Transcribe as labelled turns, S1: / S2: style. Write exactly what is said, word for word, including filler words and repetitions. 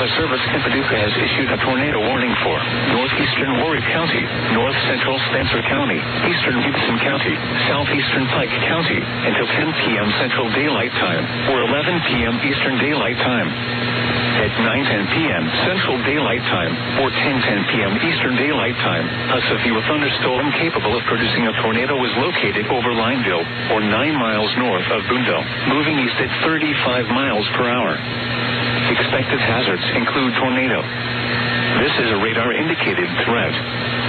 S1: Weather Service in Paducah has issued a tornado warning for northeastern Warwick County, north central Spencer County, eastern Gibson County, southeastern Pike County until ten p.m. Central Daylight Time or eleven p.m. Eastern Daylight Time. At nine ten p.m. Central Daylight Time or ten ten p.m. Eastern Daylight Time, a severe thunderstorm capable of producing a tornado was located over Lineville or nine miles north of Boonville, moving east at thirty-five miles per hour. Expected hazards include tornado. This is a radar-indicated threat.